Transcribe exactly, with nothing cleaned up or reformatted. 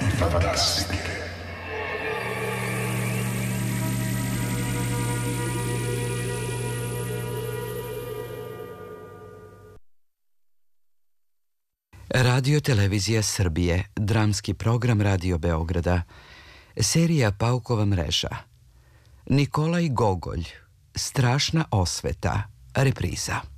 di fantastiche. Radio Televizija Srbije, dramski program Radio Beograda, serija Paukova mreža, Nikolaj Gogolj, Strašna osveta, repriza.